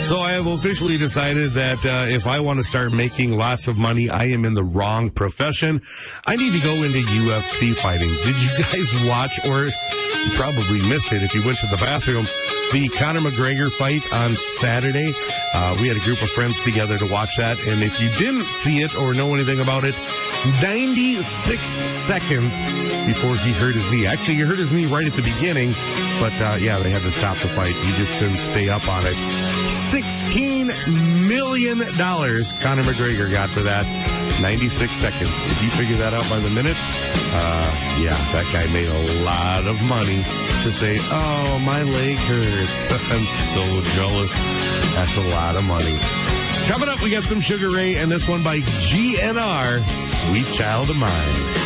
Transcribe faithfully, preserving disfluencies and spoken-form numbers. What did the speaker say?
So I have officially decided that uh, if I want to start making lots of money, I am in the wrong profession. I need to go into U F C fighting. Did you guys watch, or you probably missed it if you went to the bathroom, the Conor McGregor fight on Saturday? Uh, we had a group of friends together to watch that, and if you didn't see it or know anything about it, ninety-six seconds before he hurt his knee. Actually, he hurt his knee right at the beginning, but uh, yeah, they had to stop the fight. He just couldn't stay up on it. sixteen million dollars Conor McGregor got for that. ninety-six seconds. If you figure that out by the minute, uh, yeah, that guy made a lot of money to say, oh, my leg hurts. I'm so jealous. That's a lot of money. Coming up, we got some Sugar Ray and this one by G N R, Sweet Child of Mine.